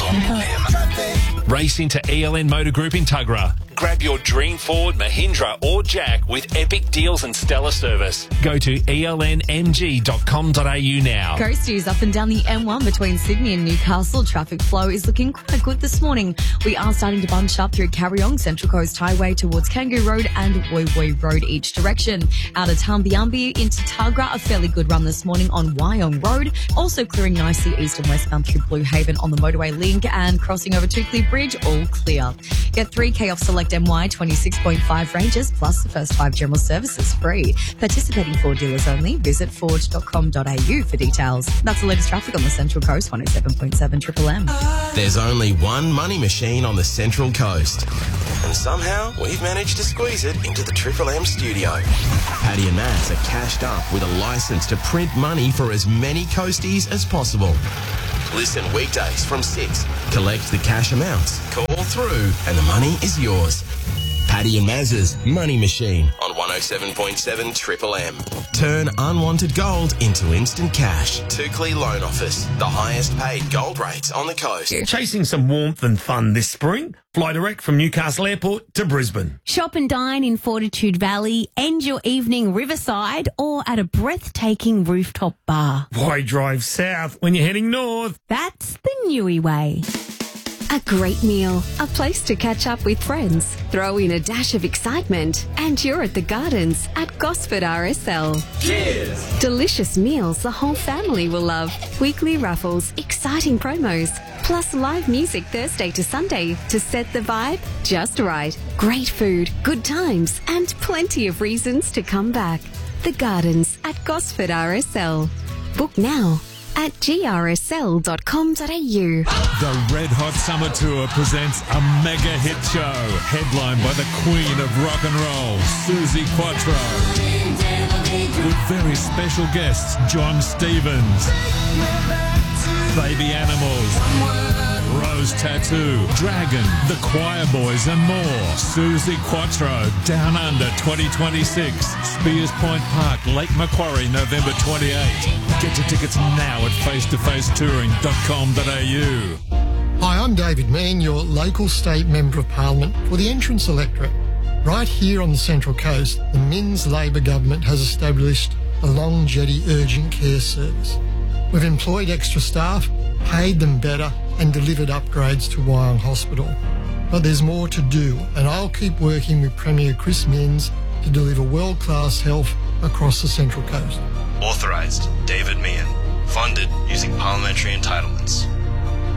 Triple M. Race into ELN Motor Group in Tuggerah. Grab your dream Ford, Mahindra or Jack with epic deals and stellar service. Go to elnmg.com.au now. Coasties up and down the M1 between Sydney and Newcastle. Traffic flow is looking quite good this morning. We are starting to bunch up through Carryong, Central Coast Highway towards Kangaroo Road and Woy Woy Road each direction. Out of Tambiambi into Tuggerah, a fairly good run this morning on Wyong Road. Also clearing nicely east and westbound through Blue Haven on the motorway link and crossing over Toukley Bridge, all clear. Get 3K off select MY 26.5 ranges plus the first 5 general services free. Participating Ford dealers only. Visit ford.com.au for details. That's the latest traffic on the Central Coast, 107.7 Triple M. There's only one money machine on the Central Coast. And somehow we've managed to squeeze it into the Triple M studio. Paddy and Maz are cashed up with a license to print money for as many coasties as possible. Listen weekdays from 6. Collect the cash amounts. Call through and the money is yours. Paddy and Maz's Money Machine on 107.7 Triple M. Turn unwanted gold into instant cash. Toukley Loan Office. The highest paid gold rates on the coast. Chasing some warmth and fun this spring? Fly direct from Newcastle Airport to Brisbane. Shop and dine in Fortitude Valley, end your evening riverside or at a breathtaking rooftop bar. Why drive south when you're heading north? That's the Newey way. A great meal, a place to catch up with friends, throw in a dash of excitement, and you're at the Gardens at Gosford RSL. Cheers! Delicious meals the whole family will love, weekly raffles, exciting promos, plus live music Thursday to Sunday to set the vibe just right. Great food, good times, and plenty of reasons to come back. The Gardens at Gosford RSL. Book now at grsl.com.au. The Red Hot Summer Tour presents a mega hit show, headlined by the Queen of Rock and Roll, Suzi Quatro, with very special guests John Stevens, Baby Animals, Rose Tattoo, Dragon, The Choir Boys and more. Suzi Quatro, Down Under 2026, Spears Point Park, Lake Macquarie, November 28. Get your tickets now at facetofacetouring.com.au. Hi, I'm David Mean, your local state Member of Parliament for the Entrance electorate. Right here on the Central Coast, the Minns Labor government has established a Long Jetty Urgent Care Service. We've employed extra staff, paid them better and delivered upgrades to Wyong Hospital. But there's more to do, and I'll keep working with Premier Chris Minns to deliver world-class health across the Central Coast. Authorised, David Meehan. Funded using parliamentary entitlements.